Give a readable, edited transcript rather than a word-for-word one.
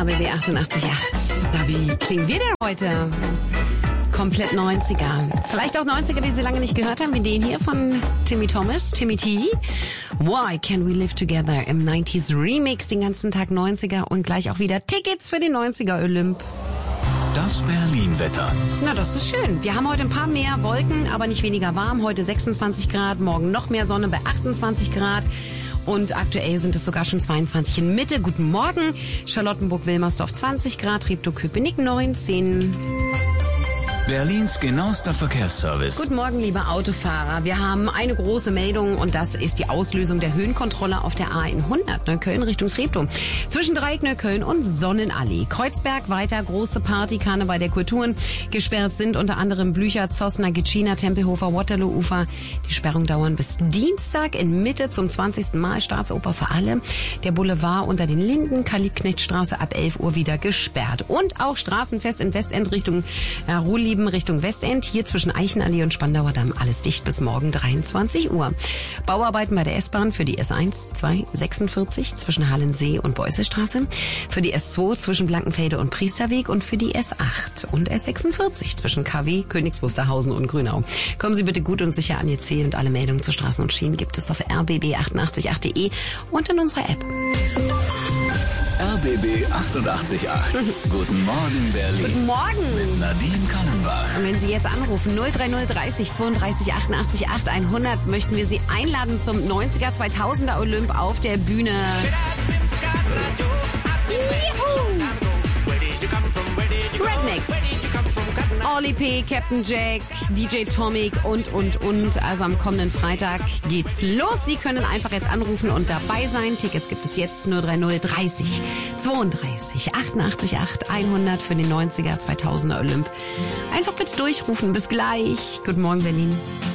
RBB 88.8. Na, wie klingen wir denn heute? Komplett 90er. Vielleicht auch 90er, die Sie lange nicht gehört haben, wie den hier von Timmy Thomas, Timmy T. Why Can We Live Together im 90s Remix, den ganzen Tag 90er und gleich auch wieder Tickets für den 90er Olymp. Das Berlin-Wetter. Na, das ist schön. Wir haben heute ein paar mehr Wolken, aber nicht weniger warm. Heute 26 Grad, morgen noch mehr Sonne bei 28 Grad. Und aktuell sind es sogar schon 22 in Mitte. Guten Morgen. Charlottenburg-Wilmersdorf 20 Grad, Treptow-Köpenick 19. Berlins genauester Verkehrsservice. Guten Morgen, liebe Autofahrer. Wir haben eine große Meldung und das ist die Auslösung der Höhenkontrolle auf der A100 Neukölln Richtung Treptow. Zwischen Dreieck Neukölln und Sonnenallee. Kreuzberg weiter große Party, Karneval der Kulturen. Gesperrt sind unter anderem Blücher, Zossner, Gitschiner, Tempelhofer, Waterloo-Ufer. Die Sperrungen dauern bis Dienstag in Mitte zum 20. Mal. Staatsoper für alle. Der Boulevard unter den Linden, Karl-Liebknecht-Straße ab 11 Uhr wieder gesperrt. Und auch Straßenfest in Westend Richtung Ruhlieben Richtung Westend. Hier zwischen Eichenallee und Spandauer Damm alles dicht bis morgen 23 Uhr. Bauarbeiten bei der S-Bahn für die S1, 2, 46 zwischen Hallensee und Beußestraße. Für die S2 zwischen Blankenfelde und Priesterweg und für die S8 und S46 zwischen KW, Königs Wusterhausen und Grünau. Kommen Sie bitte gut und sicher an Ihr Ziel und alle Meldungen zu Straßen und Schienen gibt es auf rbb888.de und in unserer App. RBB 88.8. Guten Morgen, Berlin. Guten Morgen. Mit Nadine Kallenbach. Und wenn Sie jetzt anrufen, 030 30 32 88 8 100, möchten wir Sie einladen zum 90er 2000er Olymp auf der Bühne. Rednecks. Oli P., Captain Jack, DJ Tomic und. Also am kommenden Freitag geht's los. Sie können einfach jetzt anrufen und dabei sein. Tickets gibt es jetzt 030 30 32 88 8 100 für den 90er 2000er Olymp. Einfach bitte durchrufen. Bis gleich. Guten Morgen, Berlin.